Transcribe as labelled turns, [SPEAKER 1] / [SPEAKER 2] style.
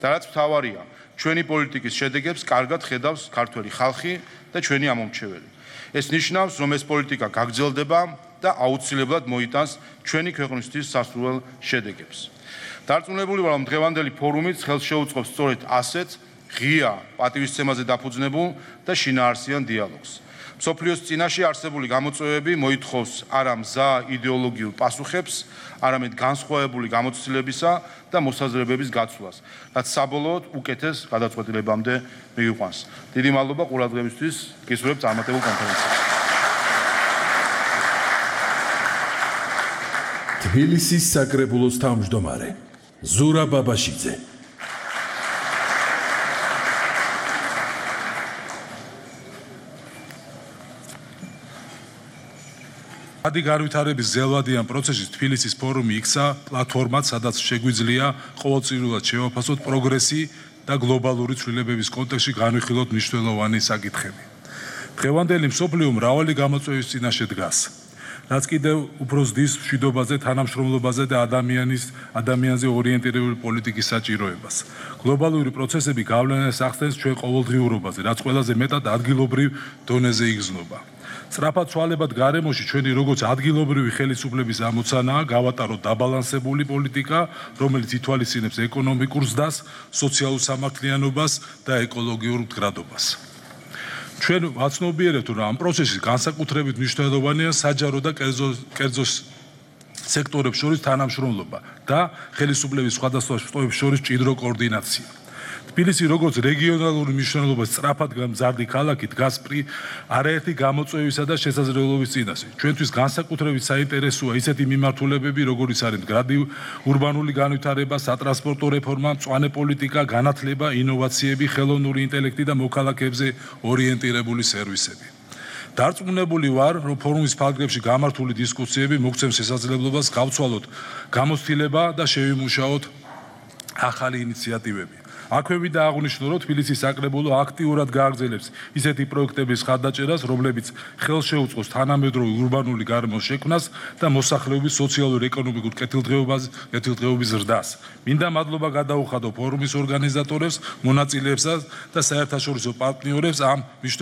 [SPEAKER 1] და რაც მთავარია, ჩვენი პოლიტიკის შედეგებს კარგად ხედავს ქართველი ხალხი და ჩვენი ამომრჩეველი. ეს ნიშნავს, რომ ეს პოლიტიკა გაგრძელდება და აუცილებლად მოიტანს ჩვენი ქვეყნისთვის სასურველ შედეგებს. დარწმუნებული ვარ, რომ დღევანდელი ფორუმიც ხელს შეუწყობს სწორედ ასეთ ღია პატივისცემაზე დაფუძნებულ და შინაარსიან დიალოგს. მსოფლიოს წინაშე არსებული გამოწვევები მოითხოვს არა მზა იდეოლოგიურ პასუხებს, არამედ განსხვავებული გამოცდილებისა და მოსაზრებების გაცვლას, რაც საბოლოოდ უკეთეს გადაწყვეტილებამდე მივიყვანს. დიდი მადლობა ყურადღებისთვის, გისურვებთ წარმატებულ კონფერენციას.
[SPEAKER 2] თბილისის საკრებულოს თავმჯდომარე ზურაბ ბაბაშიძე.
[SPEAKER 3] ადი განვითარების ზელვადიან პროცესში თბილისის ფორუმი იქცა პლატფორმად, სადაც შეგვიძლია ყოველწლიურად შევაფასოთ პროგრესი და გლობალური ცვლილებების კონტექსტში განვიხილოთ მნიშვნელოვანი საკითხები. დღევანდელი მსოფლიო მრავალი გამოწვევის წინაშე დგას, რაც კიდევ უფრო ზრდის მშვიდობაზე, თანამშრომლობაზე და ადამიანზე ორიენტირებული პოლიტიკის საჭიროებას. გლობალური პროცესები გავლენას ახდენს ჩვენ ყოველდღიურობაზე, რაც ყველაზე მეტად ადგილობრივ დონეზე იგრძნობა. სწრაფად ცვალებად გარემოში ჩვენი როგორც ადგილობრივი ხელისუფლების ამოცანაა გავატაროთ დაბალანსებული პოლიტიკა, რომელიც ითვალისწინებს ეკონომიკურ ზრდას, სოციალურ სამართლიანობას და ეკოლოგიურ მდგრადობას. ჩვენ ვაცნობიერებთ, რომ ამ პროცესში განსაკუთრებით მნიშვნელოვანია საჯარო და კერძო სექტორებს შორის თანამშრომლობა და ხელისუფლების სხვადასხვა შტოებს შორის მჭიდრო კოორდინაცია. თბილისი როგორც რეგიონალური მნიშვნელობის სწრაფად გამზარდი ქალაქი დგას არაერთი გამოწვევისა და შესაძლებლობის წინაშე. ჩვენთვის განსაკუთრებით საინტერესოა ისეთი მიმართულებები, როგორიც არის მდგრადი ურბანული განვითარება, სატრანსპორტო რეფორმა, მწვანე პოლიტიკა, განათლება, ინოვაციები, ხელოვნური ინტელექტი და მოქალაქეებზე ორიენტირებული სერვისები. დარწმუნებული ვარ, რომ ფორუმის ფარგლებში გამართული დისკუსიები მოგცემს შესაძლებლობას გავცვალოთ გამოცდილება და შევიმუშაოთ ახალი ინიციატივები. აქვე და აღნიშნო, რომ თბილისის საკრებულო აქტიურად გააგრძელებს ისეთი პროექტების ხარდაჭერას, რომლებიც ხელს შეუწყობს თანამედროვე ურბანული გარემოს შექმნას და მოსახლეობის სოციალურ-ეკონომიკურ კეთილდღეობის ზრდას. მინდა მადლობა გადაუხადო ფორუმის ორგანიზატორებს, მონაწილეებსაც და საერთაშორისო პარტნიორებს ამ